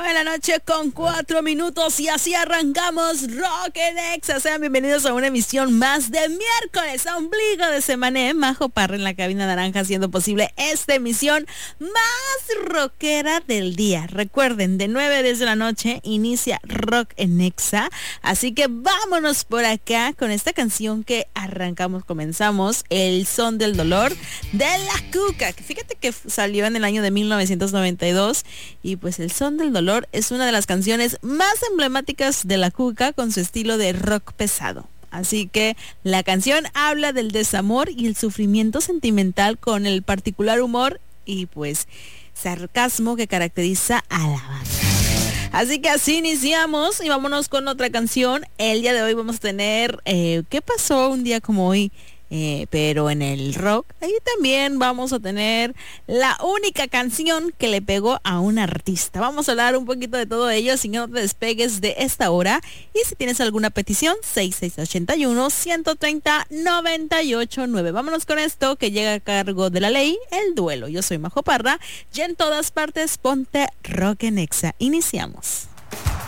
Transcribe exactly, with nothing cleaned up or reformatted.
de la noche con cuatro minutos y así arrancamos Rock en Exa. Sean bienvenidos a una emisión más de miércoles, a ombligo de semana. Majo Parra en la cabina naranja haciendo posible esta emisión más rockera del día. Recuerden, de nueve a diez de la noche inicia Rock en Exa. Así que vámonos por acá con esta canción que arrancamos, comenzamos, El Son del Dolor de La Cuca. Que fíjate que salió en el año de mil novecientos noventa y dos y pues El Son del Dolor es una de las canciones más emblemáticas de La Cuca con su estilo de rock pesado. Así que la canción habla del desamor y el sufrimiento sentimental con el particular humor y pues sarcasmo que caracteriza a la banda. Así que así iniciamos y vámonos con otra canción. El día de hoy vamos a tener eh, ¿qué pasó un día como hoy? Eh, pero en el rock, ahí también vamos a tener la única canción que le pegó a un artista. Vamos a hablar un poquito de todo ello, así que no te despegues de esta hora. Y si tienes alguna petición, seis seis ocho uno, uno tres cero, nueve ocho nueve. Vámonos con esto que llega a cargo de La Ley, El Duelo. Yo soy Majo Parra y en todas partes ponte Rock en Exa. Iniciamos.